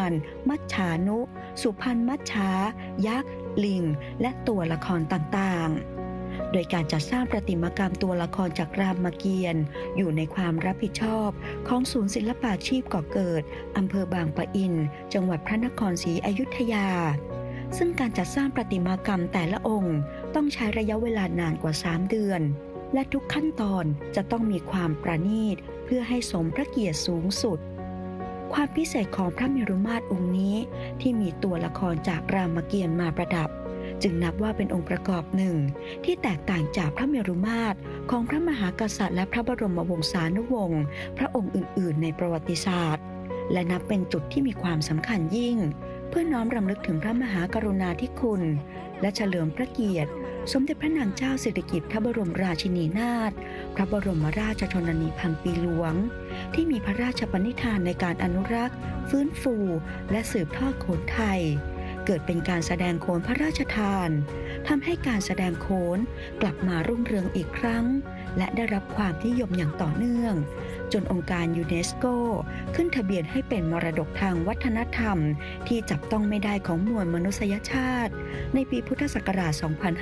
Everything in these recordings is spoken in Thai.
ารมัจฉานุ สุพรรณมัจฉา ยักษ์ ลิง และตัวละครต่างๆ โดยการจัดสร้างประติมากรรมตัวละครจากรามเกียรติ์อยู่ในความรับผิดชอบของศูนย์ศิลปาชีพก่อเกิดอำเภอบางปะอินจังหวัดพระนครศรีอยุธยาซึ่งการจัดสร้างประติมากรรมแต่ละองค์ต้องใช้ระยะเวลานานกว่า3 เดือนและทุกขั้นตอนจะต้องมีความประณีตเพื่อให้สมพระเกียรติสูงสุดความพิเศษของพระเมรุมาตรองค์นี้ที่มีตัวละครจากรามเกียรติ์มาประดับจึงนับว่าเป็นองค์ประกอบหนึ่งที่แตกต่างจากพระเมรุมาตรของพระมหากษัตริย์และพระบรมวงศานุวงศ์พระองค์อื่นๆในประวัติศาสตร์และนับเป็นจุดที่มีความสำคัญยิ่งเพื่อน้อมรำลึกถึงพระมหากรุณาธิคุณและเฉลิมพระเกียรติสมเด็จพระนางเจ้าสิริกิติ์พระบรมราชินีนาถพระบรมราชชนนีพันปีหลวงที่มีพระราชปณิธานในการอนุรักษ์ฟื้นฟูและสืบทอดโขนไทยเกิดเป็นการแสดงโขนพระราชทานทำให้การแสดงโขนกลับมารุ่งเรืองอีกครั้งและได้รับความนิยมอย่างต่อเนื่องจนองค์การยูเนสโกขึ้นทะเบียนให้เป็นมรดกทางวัฒนธรรมที่จับต้องไม่ได้ของมวลมนุษยชาติในปีพุทธศักราช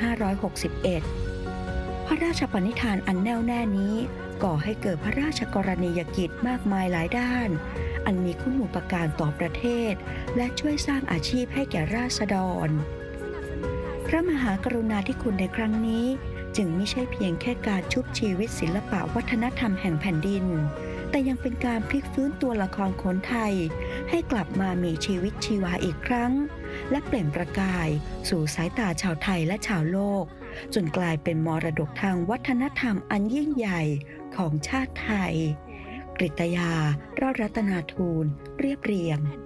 2561 พระราชปณิธานอันแน่วแน่นี้ก่อให้เกิดพระราชกรณียกิจมากมายหลายด้านอันมีคุณูปการต่อประเทศและช่วยสร้างอาชีพให้แก่ราษฎรพระมหากรุณาธิคุณในครั้งนี้จึงไม่ใช่เพียงแค่การชุบชีวิตศิลปะวัฒนธรรมแห่งแผ่นดินแต่ยังเป็นการพลิกฟื้นตัวละครโขนไทยให้กลับมามีชีวิตชีวาอีกครั้งและเปล่งประกายสู่สายตาชาวไทยและชาวโลกจนกลายเป็นมรดกทางวัฒนธรรมอันยิ่งใหญ่ของชาติไทยกฤตยา รอดรัตนาทูลเรียบเรียง